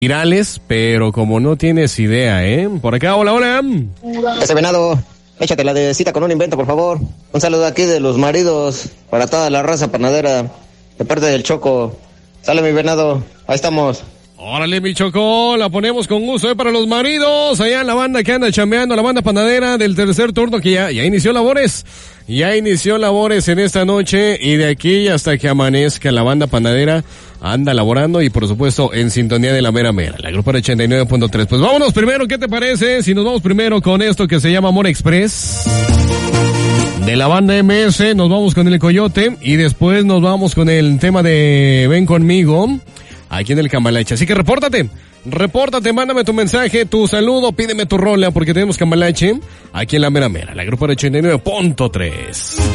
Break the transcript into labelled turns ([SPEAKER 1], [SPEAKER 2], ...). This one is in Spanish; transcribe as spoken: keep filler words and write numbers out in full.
[SPEAKER 1] virales, pero como no tienes idea, ¿eh? Por acá, hola, hola.
[SPEAKER 2] Ese venado, échate la de cita con un invento, por favor. Un saludo aquí de los maridos para toda la raza panadera, de parte del Choco. Sale mi venado, ahí estamos.
[SPEAKER 1] Órale, mi Choco, la ponemos con gusto, ¿eh? Para los maridos, allá en la banda que anda chambeando, la banda panadera del tercer turno que ya, ya inició labores. Ya inició labores en esta noche y de aquí hasta que amanezca la banda panadera anda laborando y por supuesto en sintonía de la mera mera, la grupo ochenta y nueve punto tres. Pues vámonos primero, ¿qué te parece? Si nos vamos primero con esto que se llama Amor Express. De la banda M S nos vamos con el Coyote y después nos vamos con el tema de Ven Conmigo aquí en el Cambalache. Así que repórtate, repórtate, mándame tu mensaje, tu saludo, pídeme tu rola porque tenemos Cambalache aquí en la mera mera, la grupo ochenta y nueve punto tres.